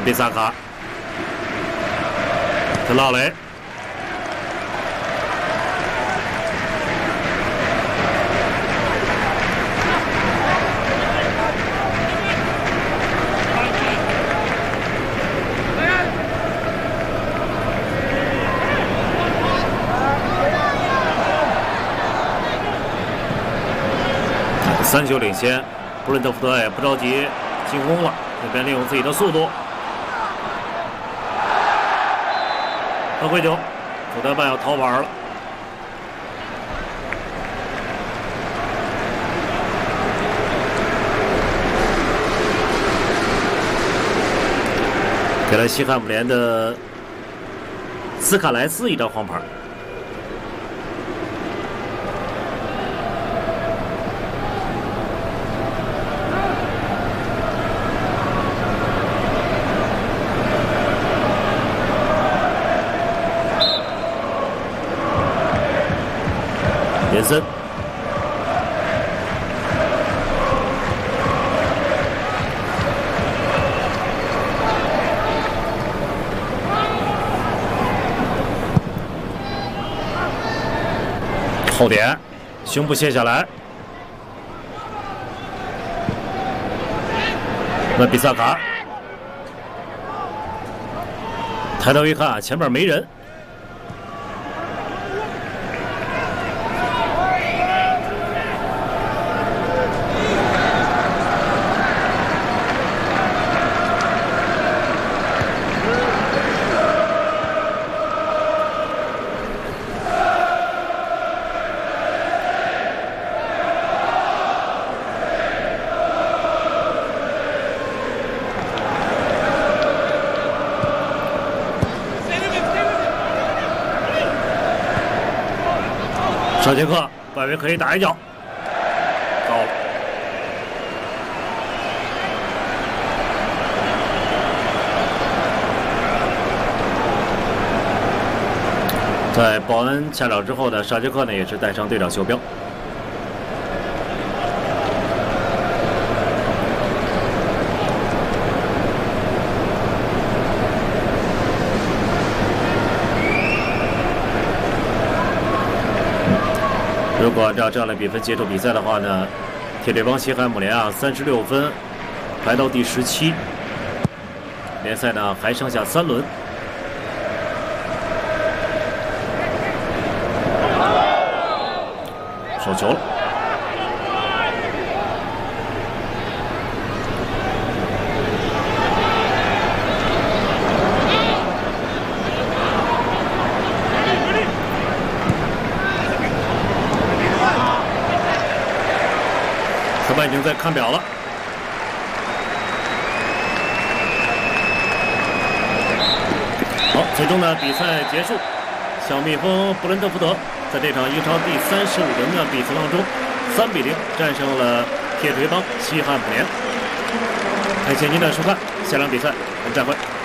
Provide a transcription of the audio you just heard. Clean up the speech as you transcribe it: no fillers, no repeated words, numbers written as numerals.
比萨卡，特劳雷。 3球领先，布伦特福德也不着急进攻了，这边利用自己的速度。犯规球，福德曼要逃玩了。给了西汉姆联的斯卡莱斯一张黄牌。 延伸，后点，胸部卸下来。那比萨卡，抬头一看，前面没人。 少杰克外围可以打一脚，高了。在保恩下场之后呢，少杰克呢也是带上队长袖标。如果按照这样的比分结束比赛的话呢，铁队帮西汉姆联啊36分，排到第17。联赛呢还剩下3轮。手球了。裁判已经在看表了。好，最终呢比赛结束，小蜜蜂布伦特福德在这场英超第35轮的比赛当中，3比0战胜了铁锤帮西汉姆联。感谢您的收看，下场比赛我们再会。